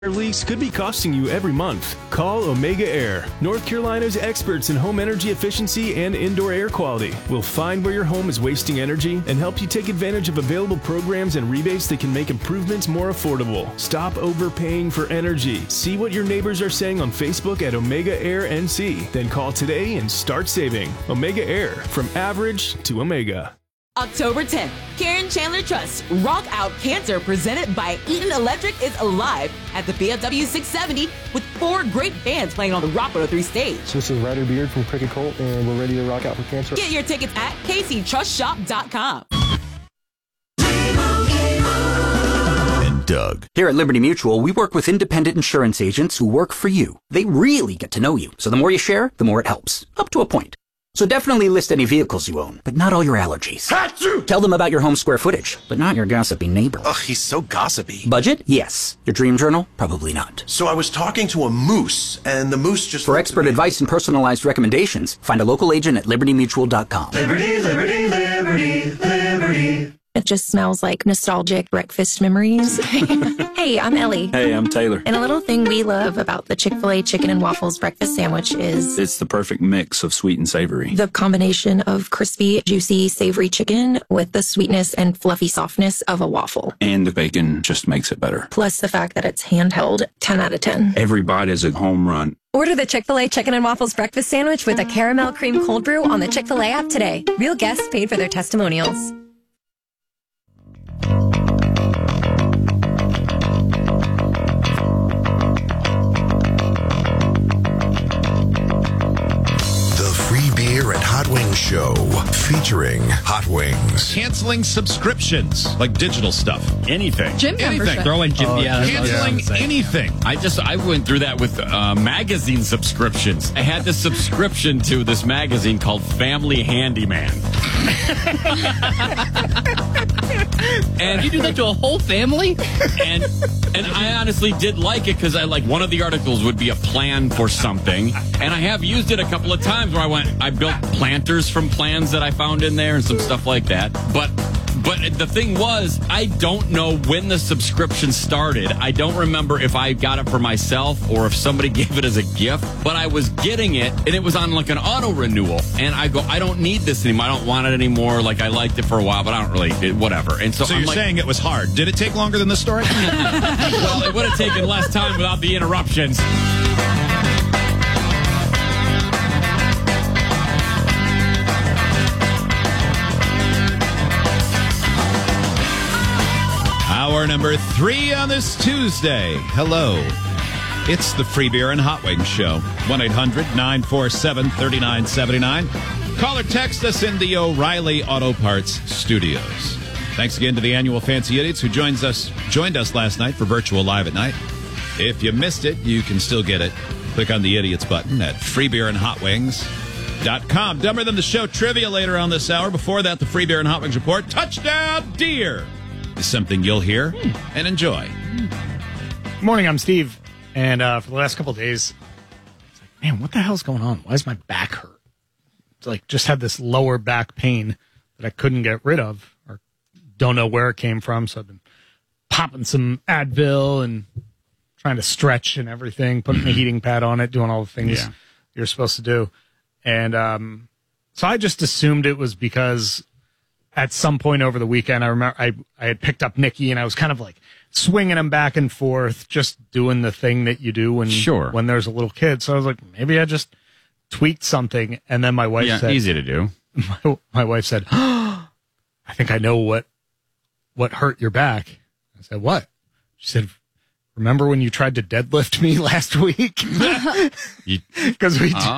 Leaks could be costing you every month. Call Omega Air, North Carolina's experts in home energy efficiency and indoor air quality. We'll find where your home is wasting energy and help you take advantage of available programs and rebates that can make improvements more affordable. Stop overpaying for energy. See what your neighbors are saying on Facebook at Omega Air NC. Then call today and start saving. Omega Air, from average to Omega. October 10th, Karen Chandler Trust Rock Out Cancer presented by Eaton Electric is alive at the BMW 670 with 4 great bands playing on the Rock 103 stage. This is Ryder Beard from Cricket Colt, and we're ready to rock out for cancer. Get your tickets at kctrustshop.com. And Doug. Here at Liberty Mutual, we work with independent insurance agents who work for you. They really get to know you. So the more you share, the more it helps. Up to a point. So definitely list any vehicles you own, but not all your allergies. Achoo! Tell them about your home square footage, but not your gossipy neighbor. Ugh, he's so gossipy. Budget? Yes. Your dream journal? Probably not. So I was talking to a moose, and the moose just... For expert advice and personalized recommendations, find a local agent at libertymutual.com. Liberty, liberty, liberty, liberty. It just smells like nostalgic breakfast memories. Hey, I'm Ellie. Hey, I'm Taylor. And a little thing we love about the Chick-fil-A chicken and waffles breakfast sandwich is... It's the perfect mix of sweet and savory. The combination of crispy, juicy, savory chicken with the sweetness and fluffy softness of a waffle. And the bacon just makes it better. Plus the fact that it's handheld, 10 out of 10. Every bite is a home run. Order the Chick-fil-A Chicken and Waffles breakfast sandwich with a caramel cream cold brew on the Chick-fil-A app today. Real guests paid for their testimonials. Beer and Hot Wings Show, featuring Hot Wings. Canceling subscriptions, like digital stuff. Anything. Gym membership. Throwing gym, canceling anything. I went through that with magazine subscriptions. I had this subscription to this magazine called Family Handyman. And you do that to a whole family? And I honestly did like it because I like one of the articles would be a plan for something. And I have used it a couple of times where I built planters from plans that I found in there and some stuff like that. But the thing was, I don't know when the subscription started. I don't remember if I got it for myself or if somebody gave it as a gift. But I was getting it, and it was on like an auto renewal. And I go, I don't need this anymore. I don't want it anymore. Like, I liked it for a while, but I don't really, whatever. And so you're saying it was hard. Did it take longer than the story? Well, it would have taken less time without the interruptions. Hour number 3 on this Tuesday. Hello. It's the Free Beer and Hot Wings Show. 1-800-947-3979. Call or text us in the O'Reilly Auto Parts studios. Thanks again to the annual Fancy Idiots who joined us last night for Virtual Live at Night. If you missed it, you can still get it. Click on the Idiots button at freebeerandhotwings.com. Dumber Than the Show trivia later on this hour. Before that, the Free Beer and Hot Wings Report. Touchdown Deer is something you'll hear and enjoy. Good morning, I'm Steve. And for the last couple of days, it's like, man, what the hell's going on? Why does my back hurt? It's like just had this lower back pain that I couldn't get rid of or don't know where it came from. So I've been popping some Advil and trying to stretch and everything, putting a heating pad on it, doing all the things you're supposed to do. And so I just assumed it was because at some point over the weekend, I remember I had picked up Nikki and I was kind of like swinging him back and forth, just doing the thing that you do when there's a little kid. So I was like, maybe I just tweaked something. And then my wife said, easy to do. My wife said, I think I know what hurt your back. I said, what? She said, remember when you tried to deadlift me last week? Because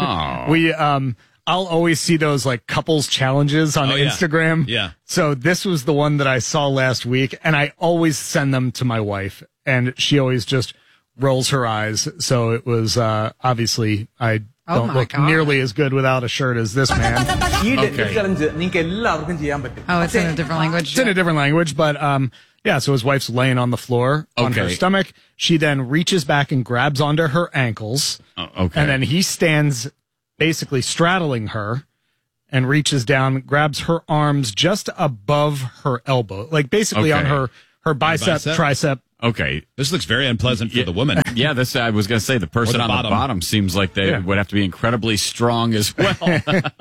I'll always see those like couples challenges on Instagram. Yeah. So this was the one that I saw last week, and I always send them to my wife, and she always just rolls her eyes. So it was obviously I don't look nearly as good without a shirt as this man. Okay. Oh, it's in a different language. It's in a different language, but yeah. So his wife's laying on the floor on her stomach. She then reaches back and grabs onto her ankles. And then he stands basically straddling her and reaches down, grabs her arms just above her elbow, like basically on her her bicep, tricep. Okay. This looks very unpleasant for the woman. Yeah, this I was going to say the person on the bottom seems like they would have to be incredibly strong as well.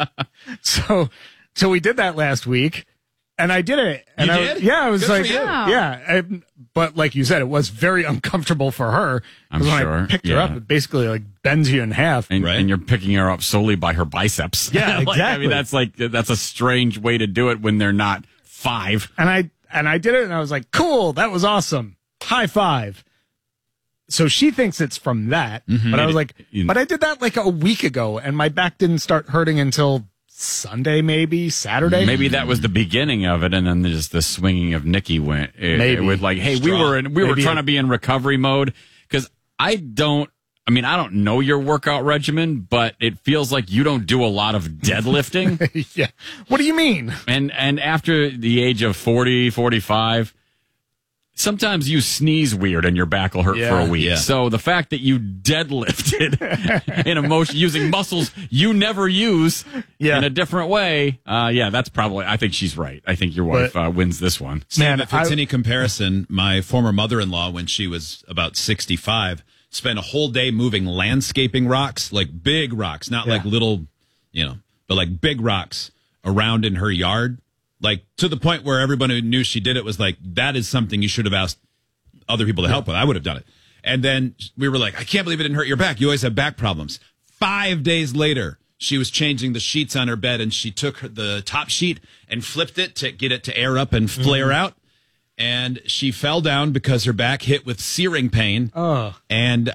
So we did that last week, and I did it. And you did? Yeah, I was Good like, for you. yeah. But like you said, it was very uncomfortable for her. I'm when sure. I picked her up, it basically like bends you in half. And you're picking her up solely by her biceps. Yeah, exactly. I mean, that's a strange way to do it when they're not 5. And I did it, and I was like, cool, that was awesome. High five. So she thinks it's from that, but I was like, but I did that like a week ago, and my back didn't start hurting until Sunday, maybe Saturday. Maybe that was the beginning of it, and then just the swinging of Nikki went. Maybe with like, hey, we were trying to be in recovery mode because I don't know your workout regimen, but it feels like you don't do a lot of deadlifting. Yeah. What do you mean? And after the age of 40, 45. Sometimes you sneeze weird and your back will hurt for a week. Yeah. So the fact that you deadlifted in a motion using muscles you never use in a different way, that's probably. I think she's right. I think your wife wins this one. Man, if it's any comparison, my former mother-in-law, when she was about 65, spent a whole day moving landscaping rocks, like big rocks, not like little, but like big rocks around in her yard. Like, to the point where everyone who knew she did it was like, that is something you should have asked other people to help with. I would have done it. And then we were like, I can't believe it didn't hurt your back. You always have back problems. 5 days later, she was changing the sheets on her bed, and she took the top sheet and flipped it to get it to air up and flare out. And she fell down because her back hit with searing pain. And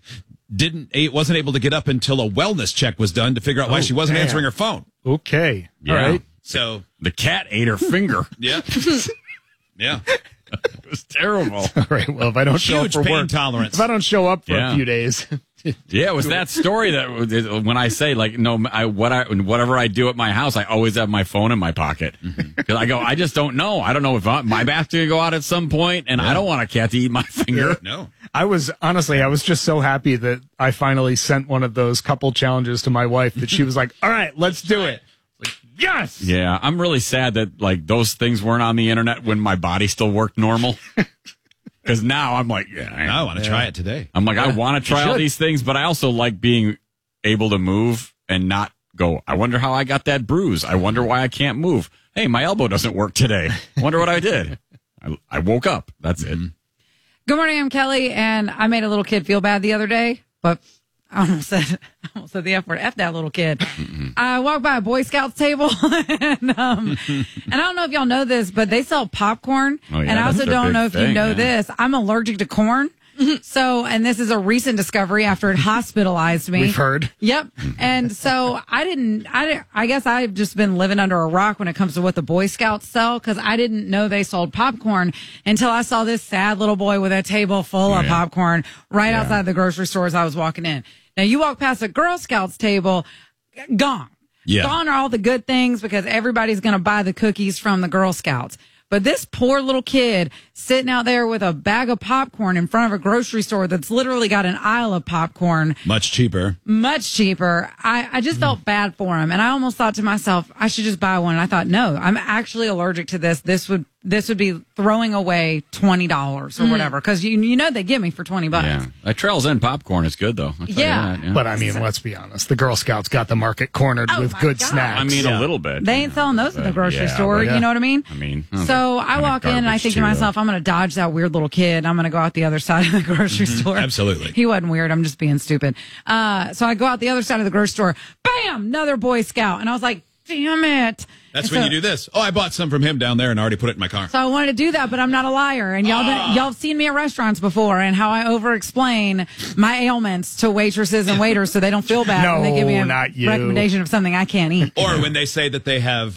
wasn't able to get up until a wellness check was done to figure out why she wasn't answering her phone. Okay. Yeah. All right. So the cat ate her finger. Yeah. Yeah. It was terrible. All right. Well, if I don't show up Huge for pain work, tolerance. if I don't show up for a few days. Yeah, it was that story that when I say like whatever I do at my house, I always have my phone in my pocket because I go, I just don't know. I don't know if my back's going to go out at some point, and I don't want a cat to eat my finger. No. I was just so happy that I finally sent one of those couple challenges to my wife that she was like, all right, let's do it. Like, yes. Yeah, I'm really sad that like those things weren't on the internet when my body still worked normal. Because now I'm like, I want to try it today. I'm like, I want to try all these things, but I also like being able to move and not go, I wonder how I got that bruise. I wonder why I can't move. Hey, my elbow doesn't work today. Wonder what I did. I woke up. That's it. Good morning, I'm Kelly, and I made a little kid feel bad the other day, but I almost said the F word. F that little kid. I walked by a Boy Scouts table, and I don't know if y'all know this, but they sell popcorn. Oh, yeah, and I also don't know if you know yeah. this. I'm allergic to corn. So, and this is a recent discovery after it hospitalized me. We've heard. Yep. And so I guess I've just been living under a rock when it comes to what the Boy Scouts sell, because I didn't know they sold popcorn until I saw this sad little boy with a table full of popcorn right outside the grocery store as I was walking in. Now, you walk past a Girl Scouts table, gone. Yeah. Gone are all the good things because everybody's going to buy the cookies from the Girl Scouts. But this poor little kid sitting out there with a bag of popcorn in front of a grocery store that's literally got an aisle of popcorn. Much cheaper. Much cheaper. I just felt bad for him. And I almost thought to myself, I should just buy one. And I thought, no, I'm actually allergic to this. This would be throwing away $20 or whatever. Because you know they give me for $20. Yeah. That Trails End popcorn is good, though. I'll tell you that, But I mean, let's be honest. The Girl Scouts got the market cornered with good snacks. I mean, a little bit. They ain't selling those at the grocery store. You know what I mean? I mean, so I walk in and I think to myself, I'm going to dodge that weird little kid. I'm going to go out the other side of the grocery store. Absolutely. He wasn't weird. I'm just being stupid. So I go out the other side of the grocery store. Bam! Another Boy Scout. And I was like, damn it. That's when you do this. Oh, I bought some from him down there and already put it in my car. So I wanted to do that, but I'm not a liar. And y'all have seen me at restaurants before and how I over-explain my ailments to waitresses and waiters so they don't feel bad when they give me a recommendation of something I can't eat. Or when they say that they have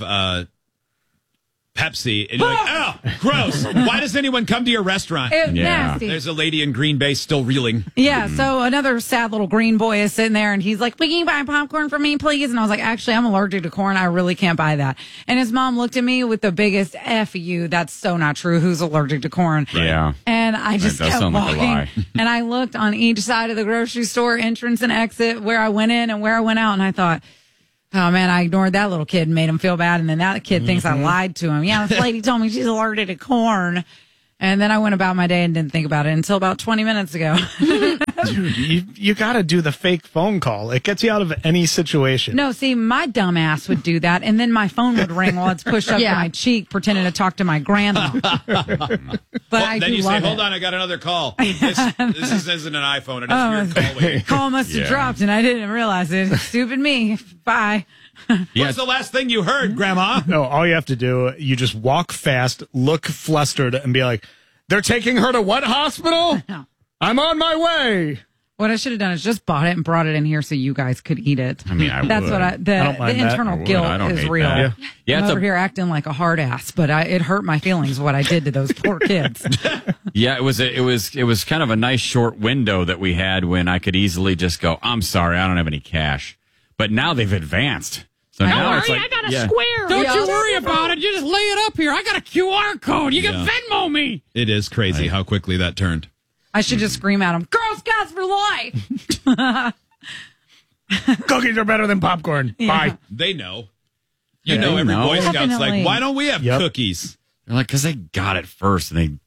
Pepsi, and you're like, oh, gross. Why does anyone come to your restaurant? Nasty. There's a lady in Green Bay still reeling. Yeah, so another sad little green boy is sitting there, and he's like, "Can you buy popcorn for me, please?" And I was like, "Actually, I'm allergic to corn. I really can't buy that." And his mom looked at me with the biggest F you. That's so not true. Who's allergic to corn? Yeah. And I just kept sound like a walking. lie. And I looked on each side of the grocery store entrance and exit, where I went in and where I went out, and I thought, oh, man, I ignored that little kid and made him feel bad. And then that kid thinks I lied to him. Yeah, this lady told me she's allergic to corn. And then I went about my day and didn't think about it until about 20 minutes ago. Dude, you got to do the fake phone call. It gets you out of any situation. No, see, my dumb ass would do that, and then my phone would ring while it's pushed up to my cheek, pretending to talk to my grandma. But I then do you say, love hold it. on, I got another call. This isn't an iPhone. It is your call waiting. Call must have dropped, and I didn't realize it. Stupid me. Bye. What's the last thing you heard, Grandma? No, all you have to do, you just walk fast, look flustered, and be like, they're taking her to what hospital? No. I'm on my way. What I should have done is just bought it and brought it in here so you guys could eat it. I mean, that's would. what the internal guilt is real. Yeah, I'm over here acting like a hard ass, but it hurt my feelings what I did to those poor kids. Yeah, it was kind of a nice short window that we had when I could easily just go, I'm sorry, I don't have any cash. But now they've advanced. So now it's like, I got a square. Don't you worry about it. You just lay it up here. I got a QR code. You can Venmo me. It is crazy how quickly that turned. I should just scream at them, Girl Scouts for life. Cookies are better than popcorn. Yeah. Bye. They know. You know every Boy Scout's Definitely. like, why don't we have cookies? They're like, because they got it first and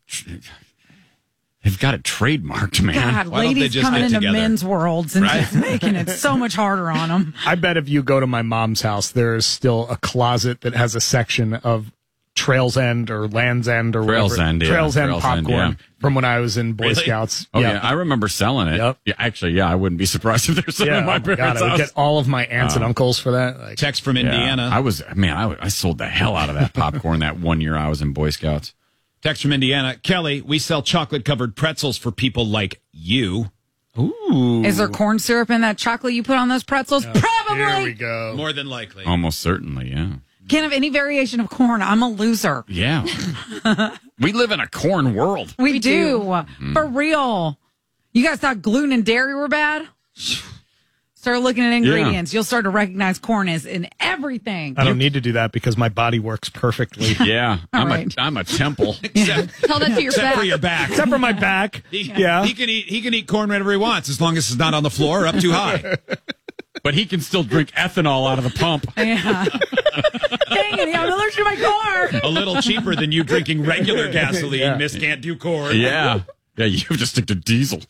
they've got it trademarked, man. God, Why don't they ladies just coming get into together? men's worlds and Right? just making it so much harder on them. I bet if you go to my mom's house, there is still a closet that has a section of Trail's End or Land's End or Trail's whatever. End, yeah. Trail's End Trail's End, popcorn yeah. from when I was in Boy Really? Scouts. Oh, yeah. I remember selling it. Yep. Yeah, actually, I wouldn't be surprised if there's some Yeah, in my oh my God, parents' I would house. get all of my aunts and uncles for that. Like, Text from Yeah. Indiana. I sold the hell out of that popcorn that 1 year I was in Boy Scouts. Text from Indiana. Kelly, we sell chocolate-covered pretzels for people like you. Ooh. Is there corn syrup in that chocolate you put on those pretzels? Probably. Here we go. More than likely. Almost certainly, yeah. Can't have any variation of corn. I'm a loser. Yeah. We live in a corn world. We do. For real. You guys thought gluten and dairy were bad? Start looking at ingredients. You'll start to recognize corn is in everything. I don't need to do that because my body works perfectly. Yeah. I'm a temple. Tell that to your Except back. for your back. Except for my back. He can eat corn whenever he wants as long as it's not on the floor or up too high. But he can still drink ethanol out of the pump. Yeah. Dang it, I'm allergic to my car. A little cheaper than you drinking regular gasoline. Yeah. Miss can't do corn. Yeah. Yeah, you have to stick to diesel.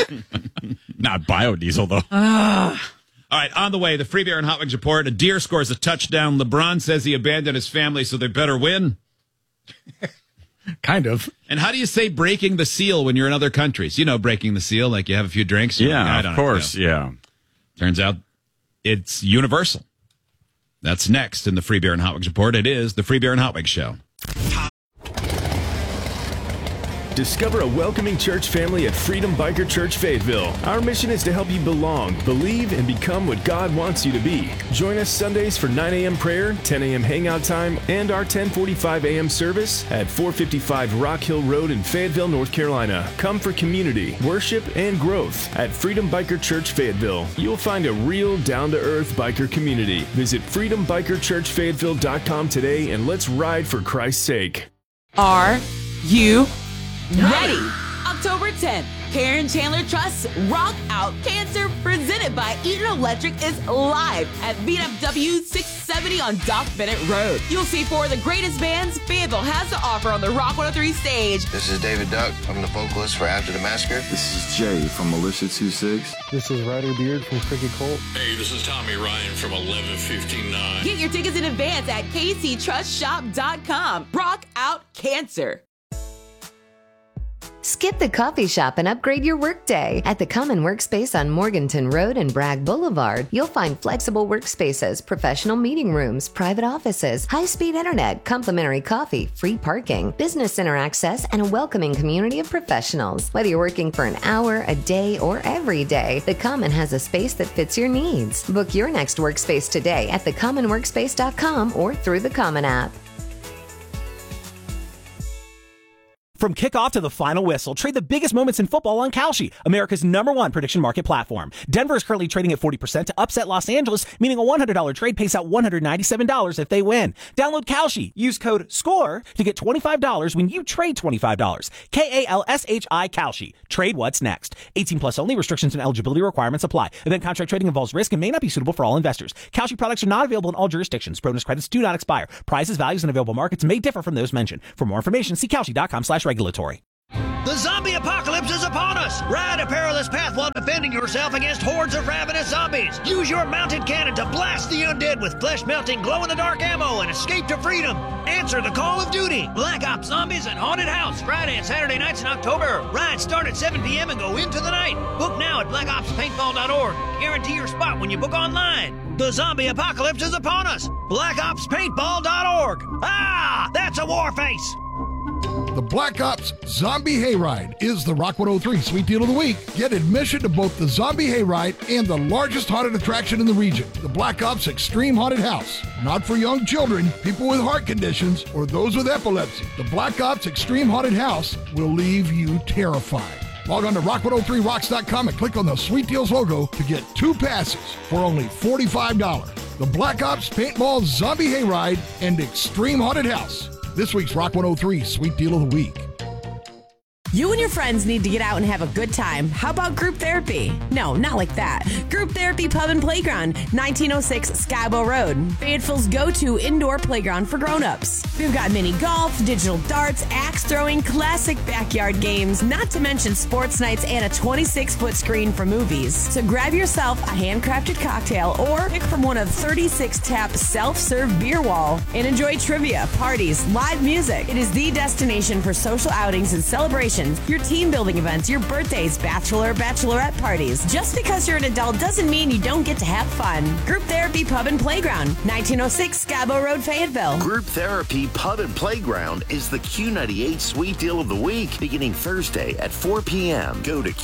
Not biodiesel, though. All right, on the way, the Free Beer and Hot Wings report. A deer scores a touchdown. LeBron says he abandoned his family, so they better win. Kind of. And how do you say breaking the seal when you're in other countries? You know, breaking the seal, like you have a few drinks. You're like, I Yeah, don't of course. know. Yeah. Turns out it's universal. That's next in the Free Beer and Hot Wings report. It is the Free Beer and Hot Wings show. Discover a welcoming church family at Freedom Biker Church Fayetteville. Our mission is to help you belong, believe, and become what God wants you to be. Join us Sundays for 9 a.m. prayer, 10 a.m. hangout time, and our 10:45 a.m. service at 455 Rock Hill Road in Fayetteville, North Carolina. Come for community, worship, and growth at Freedom Biker Church Fayetteville. You'll find a real, down-to-earth biker community. Visit freedombikerchurchfayetteville.com today and let's ride for Christ's sake. Are you ready? October 10th, Karen Chandler Trust's Rock Out Cancer, presented by Eaton Electric, is live at VFW 670 on Doc Bennett Road. You'll see four of the greatest bands Fayetteville has to offer on the Rock 103 stage. This is David Duck. I'm the vocalist for After the Massacre. This is Jay from Militia 26. This is Ryder Beard from Cricket Colt. Hey, this is Tommy Ryan from 1159. Get your tickets in advance at kctrustshop.com. Rock Out Cancer. Skip the coffee shop and upgrade your workday. At the Common Workspace on Morganton Road and Bragg Boulevard, you'll find flexible workspaces, professional meeting rooms, private offices, high-speed internet, complimentary coffee, free parking, business center access, and a welcoming community of professionals. Whether you're working for an hour, a day, or every day, the Common has a space that fits your needs. Book your next workspace today at thecommonworkspace.com or through the Common app. From kickoff to the final whistle, trade the biggest moments in football on Kalshi, America's #1 prediction market platform. Denver is currently trading at 40% to upset Los Angeles, meaning a $100 trade pays out $197 if they win. Download Kalshi. Use code SCORE to get $25 when you trade $25. KALSHI Kalshi. Trade what's next. 18 plus only. Restrictions and eligibility requirements apply. Event contract trading involves risk and may not be suitable for all investors. Kalshi products are not available in all jurisdictions. Bonus credits do not expire. Prizes, values, and available markets may differ from those mentioned. For more information, see Kalshi.com/regulation. regulatory. The zombie apocalypse is upon us! Ride a perilous path while defending yourself against hordes of ravenous zombies! Use your mounted cannon to blast the undead with flesh-melting, glow-in-the-dark ammo and escape to freedom! Answer the call of duty! Black Ops Zombies and Haunted House, Friday and Saturday nights in October. Rides start at 7 p.m. and go into the night. Book now at blackopspaintball.org. Guarantee your spot when you book online. The zombie apocalypse is upon us! blackopspaintball.org. Ah! That's a war face! The Black Ops Zombie Hayride is the Rock 103 Sweet Deal of the Week. Get admission to both the Zombie Hayride and the largest haunted attraction in the region, the Black Ops Extreme Haunted House. Not for young children, people with heart conditions, or those with epilepsy. The Black Ops Extreme Haunted House will leave you terrified. Log on to rock103rocks.com and click on the Sweet Deals logo to get 2 passes for only $45. The Black Ops Paintball Zombie Hayride and Extreme Haunted House. This week's Rock 103 Sweet Deal of the Week. You and your friends need to get out and have a good time. How about group therapy? No, not like that. Group Therapy Pub and Playground, 1906 Skybo Road. Fayetteville's go-to indoor playground for grown-ups. We've got mini golf, digital darts, axe throwing, classic backyard games, not to mention sports nights and a 26-foot screen for movies. So grab yourself a handcrafted cocktail or pick from one of 36 tap self-serve beer wall and enjoy trivia, parties, live music. It is the destination for social outings and celebrations, your team building events, your birthdays, bachelor, bachelorette parties. Just because you're an adult doesn't mean you don't get to have fun. Group Therapy Pub and Playground, 1906 Scabo Road, Fayetteville. Group Therapy Pub and Playground is the Q98 Sweet Deal of the Week, beginning Thursday at 4 p.m. Go to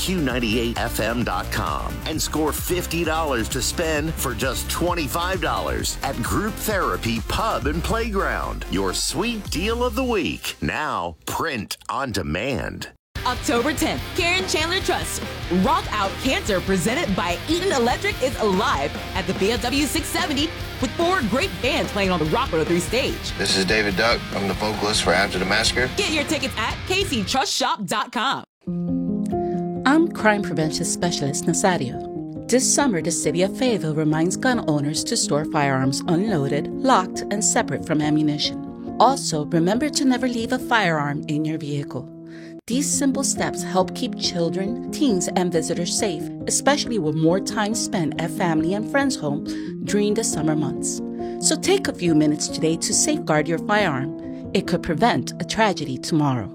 Q98FM.com and score $50 to spend for just $25 at Group Therapy Pub and Playground. Your Sweet Deal of the Week, now print on demand. October 10th, Karen Chandler Trust Rock Out Cancer, presented by Eaton Electric, is alive at the BMW 670 with 4 great bands playing on the Rock 103 stage. This is David Duck. I'm the vocalist for After the Massacre. Get your tickets at KCTrustShop.com. I'm crime prevention specialist Nazario. This summer, the city of Fayetteville reminds gun owners to store firearms unloaded, locked, and separate from ammunition. Also, remember to never leave a firearm in your vehicle. These simple steps help keep children, teens, and visitors safe, especially with more time spent at family and friends' home during the summer months. So take a few minutes today to safeguard your firearm. It could prevent a tragedy tomorrow.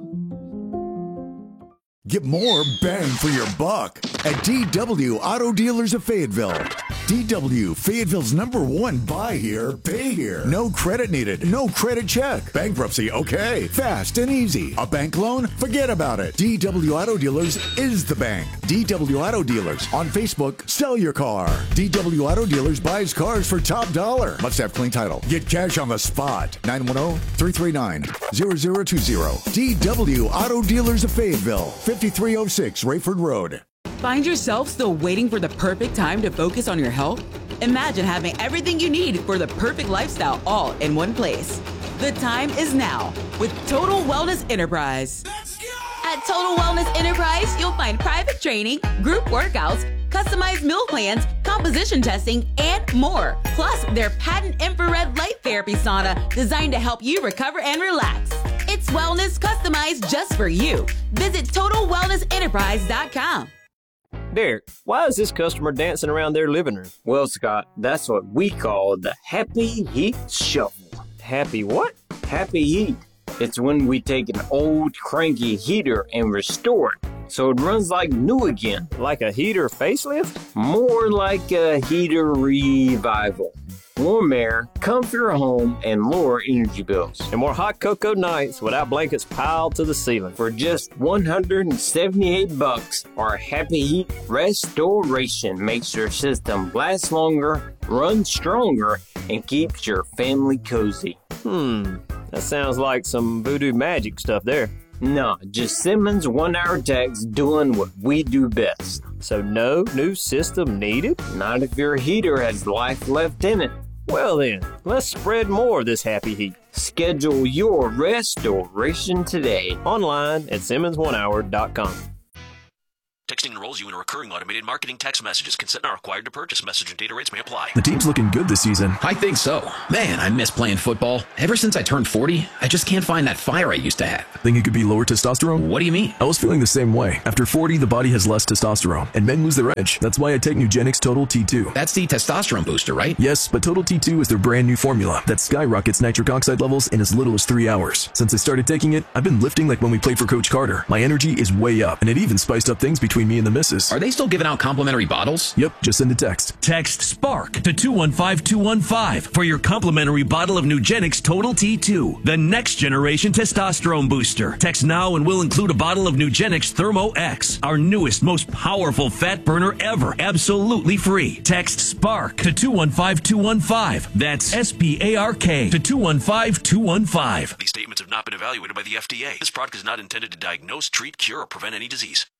Get more bang for your buck at DW Auto Dealers of Fayetteville. DW, Fayetteville's #1 buy here, pay here. No credit needed, no credit check. Bankruptcy, okay. Fast and easy. A bank loan? Forget about it. DW Auto Dealers is the bank. DW Auto Dealers. On Facebook, sell your car. DW Auto Dealers buys cars for top dollar. Must have clean title. Get cash on the spot. 910-339-0020. DW Auto Dealers of Fayetteville. 5306 Rayford Road. Find yourself still waiting for the perfect time to focus on your health? Imagine having everything you need for the perfect lifestyle all in one place. The time is now with Total Wellness Enterprise. At Total Wellness Enterprise, you'll find private training, group workouts, customized meal plans, composition testing, and more. Plus, their patent infrared light therapy sauna designed to help you recover and relax. It's wellness customized just for you. Visit TotalWellnessEnterprise.com. Derek, why is this customer dancing around their living room? Well, Scott, that's what we call the Happy Heat Shovel. Happy what? Happy Heat. It's when we take an old cranky heater and restore it so it runs like new again. Like a heater facelift? More like a heater revival. Warm air, comfier home, and lower energy bills. And more hot cocoa nights without blankets piled to the ceiling. For just $178, our Happy Heat Restoration makes your system last longer, run stronger, and keeps your family cozy. That sounds like some voodoo magic stuff there. No, just Simmons 1-hour techs doing what we do best. So no new system needed? Not if your heater has life left in it. Well then, let's spread more of this Happy Heat. Schedule your restoration today. Online at SimmonsOneHour.com. Texting enrolls you in a recurring automated marketing text messages. Consent not required to purchase. Message and data rates may apply. The team's looking good this season. I think so. Man, I miss playing football. Ever since I turned 40, I just can't find that fire I used to have. Think it could be lower testosterone? What do you mean? I was feeling the same way. After 40, the body has less testosterone, and men lose their edge. That's why I take Nugenix Total T2. That's the testosterone booster, right? Yes, but Total T2 is their brand new formula that skyrockets nitric oxide levels in as little as 3 hours. Since I started taking it, I've been lifting like when we played for Coach Carter. My energy is way up, and it even spiced up things between me and the missus. Are they still giving out complimentary bottles? Yep, just send a text. Text SPARK to 215-215 for your complimentary bottle of Nugenix Total T2, the next generation testosterone booster. Text now and we'll include a bottle of Nugenix Thermo X, our newest, most powerful fat burner ever, absolutely free. Text SPARK to 215-215. That's SPARK to 215-215. These statements have not been evaluated by the FDA. This product is not intended to diagnose, treat, cure, or prevent any disease.